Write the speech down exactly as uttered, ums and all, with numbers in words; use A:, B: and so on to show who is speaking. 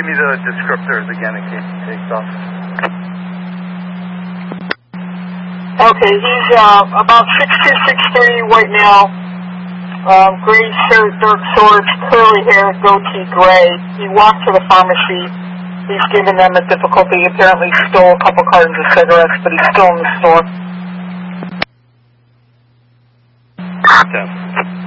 A: me the descriptors again in case he takes off.
B: Okay, he's uh, about six two, six three, white male, um, green shirt, dark shorts, curly hair, goatee gray. He walked to the pharmacy. He's given them a difficulty. Apparently stole a couple cartons of cigarettes, but he's still in the store.
A: Okay.